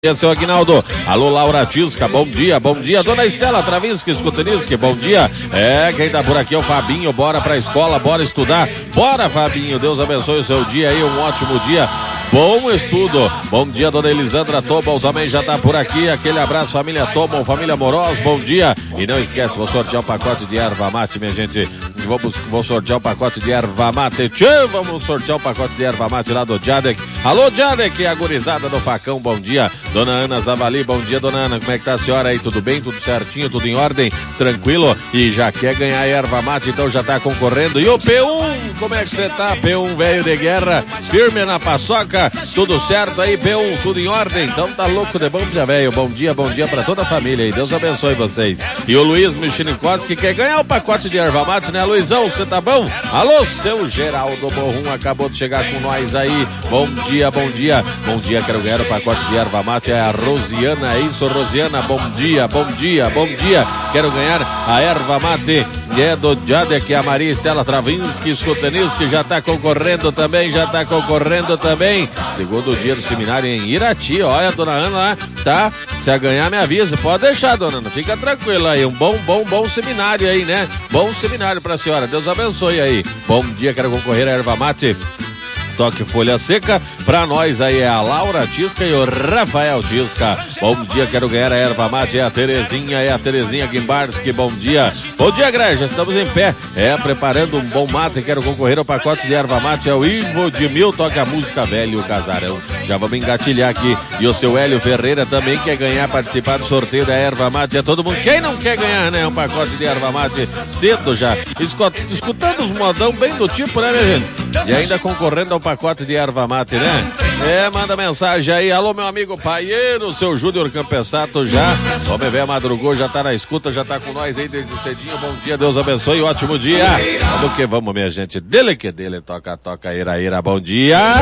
Seu Aguinaldo, alô Laura Tisca, bom dia, dona Estela Travinski, Skuteniski, bom dia, quem tá por aqui é o Fabinho, bora pra escola, bora estudar, bora Fabinho, Deus abençoe o seu dia aí, um ótimo dia, bom estudo, bom dia dona Elisandra Tobal, também já tá por aqui, aquele abraço família Tobal, família Amorosa, bom dia, e não esquece, vou sortear um pacote de erva mate, minha gente, vou sortear um pacote de erva mate, vamos sortear um pacote de erva mate lá do Jadek, alô Jadek, a gurizada do Facão, bom dia. Dona Ana Zavali, bom dia, dona Ana, como é que tá a senhora aí? Tudo bem? Tudo certinho? Tudo em ordem? Tranquilo? E já quer ganhar erva mate, então já tá concorrendo. E o P1, como é que você tá? P1, velho de guerra, firme na paçoca, tudo certo aí, P1, tudo em ordem? Então tá louco de bom dia, velho. Bom dia pra toda a família aí, Deus abençoe vocês. E o Luiz Michinikovski quer ganhar o pacote de erva mate, né, Luizão? Você tá bom? Alô, seu Geraldo Borrum, acabou de chegar com nós aí. Bom dia. Bom dia, quero ganhar o pacote de erva mate. É a Rosiana, é isso, Rosiana, bom dia, quero ganhar a erva mate, é do Jadek, a Maria Estela Travinski, Skuteniski, já tá concorrendo também, segundo dia do seminário em Irati, olha, a dona Ana lá, tá, se a ganhar me avisa, pode deixar, dona Ana, fica tranquila aí, um bom seminário aí, né, bom seminário pra senhora, Deus abençoe aí, bom dia, quero concorrer a erva mate, Toque Folha Seca, pra nós aí é a Laura Tisca e o Rafael Tisca. Bom dia, quero ganhar a erva mate, é a Terezinha Gimbarski, bom dia, igreja, estamos em pé, preparando um bom mate, quero concorrer ao pacote de erva mate, é o Ivo de Mil, toca a música Velho Casarão, já vamos engatilhar aqui, e o seu Hélio Ferreira também quer ganhar, participar do sorteio da erva mate, é todo mundo, quem não quer ganhar, né, um pacote de erva mate, cedo já, escutando os modão bem do tipo, né, minha gente, e ainda concorrendo ao pacote de erva mate, né? Manda mensagem aí. Alô, meu amigo paieiro, seu Júnior Campessato já. Vamos ver, madrugou, já tá na escuta, já tá com nós aí desde cedinho. Bom dia, Deus abençoe, ótimo dia. Vamos que vamos, minha gente. Dele que dele, toca, ira, bom dia.